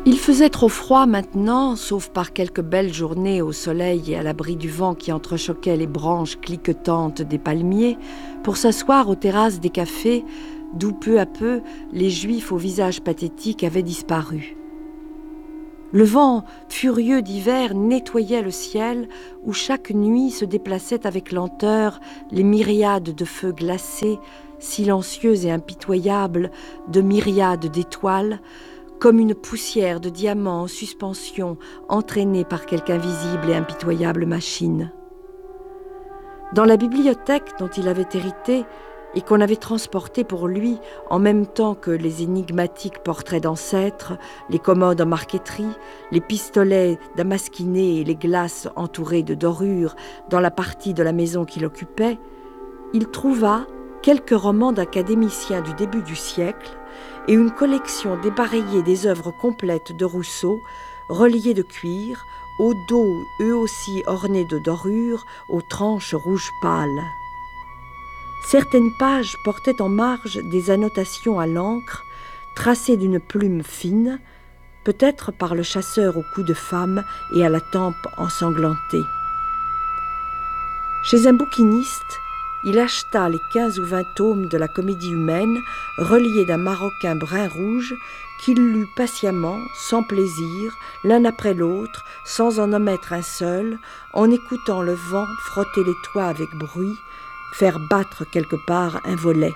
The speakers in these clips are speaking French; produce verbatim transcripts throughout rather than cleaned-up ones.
Il faisait trop froid maintenant, sauf par quelques belles journées au soleil et à l'abri du vent qui entrechoquait les branches cliquetantes des palmiers, pour s'asseoir aux terrasses des cafés, d'où peu à peu les Juifs au visage pathétique avaient disparu. Le vent furieux d'hiver nettoyait le ciel où chaque nuit se déplaçaient avec lenteur les myriades de feux glacés, silencieux et impitoyables, de myriades d'étoiles, comme une poussière de diamants en suspension entraînée par quelque invisible et impitoyable machine. Dans la bibliothèque dont il avait hérité et qu'on avait transportée pour lui en même temps que les énigmatiques portraits d'ancêtres, les commodes en marqueterie, les pistolets damasquinés et les glaces entourées de dorures dans la partie de la maison qu'il occupait, il trouva quelques romans d'académiciens du début du siècle et une collection dépareillée des œuvres complètes de Rousseau, reliées de cuir, aux dos eux aussi ornés de dorures, aux tranches rouges pâles. Certaines pages portaient en marge des annotations à l'encre, tracées d'une plume fine, peut-être par le chasseur au cou de femme et à la tempe ensanglantée. Chez un bouquiniste, il acheta les quinze ou vingt tomes de la Comédie humaine, reliés d'un maroquin brun-rouge, qu'il lut patiemment, sans plaisir, l'un après l'autre, sans en omettre un seul, en écoutant le vent frotter les toits avec bruit, faire battre quelque part un volet.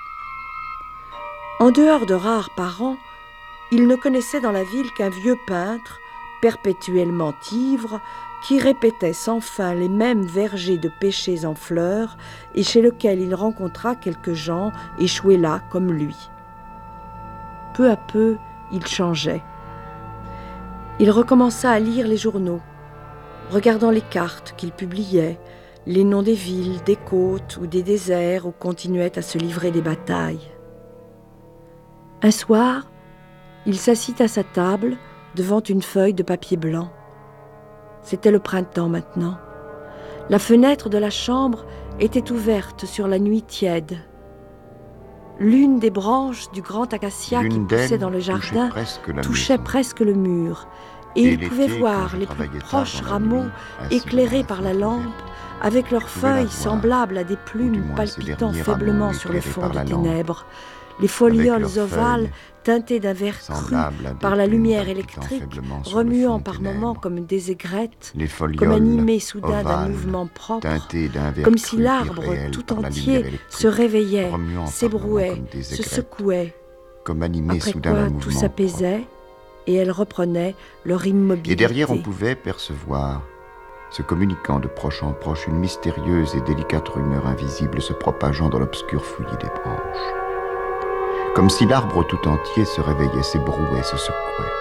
En dehors de rares parents, il ne connaissait dans la ville qu'un vieux peintre, perpétuellement ivre, qui répétait sans fin les mêmes vergers de pêchers en fleurs et chez lequel il rencontra quelques gens échoués là comme lui. Peu à peu, il changeait. Il recommença à lire les journaux, regardant les cartes qu'il publiait, les noms des villes, des côtes ou des déserts où continuaient à se livrer des batailles. Un soir, il s'assit à sa table devant une feuille de papier blanc. C'était le printemps maintenant. La fenêtre de la chambre était ouverte sur la nuit tiède. L'une des branches du grand acacia qui poussait dans le jardin touchait presque le mur, et il pouvait voir les plus proches rameaux éclairés par la lampe, avec leurs feuilles semblables à des plumes palpitant faiblement sur le fond des ténèbres. Les folioles ovales teintées d'un vert cru par la lumière électrique, remuant par moments comme des aigrettes, comme animées soudain d'un mouvement propre, comme si l'arbre tout entier se réveillait, s'ébrouait, se secouait, après quoi tout s'apaisait et elles reprenaient leur immobilité. Et derrière on pouvait percevoir, se communiquant de proche en proche, une mystérieuse et délicate rumeur invisible se propageant dans l'obscur fouillis des branches. Comme si l'arbre tout entier se réveillait, s'ébrouait, se secouait.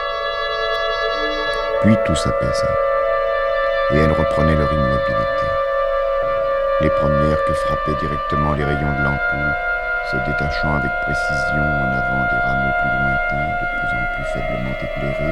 Puis tout s'apaisait, et elles reprenaient leur immobilité. Les premières que frappaient directement les rayons de l'ampoule, se détachant avec précision en avant des rameaux plus lointains, de plus en plus faiblement éclairés,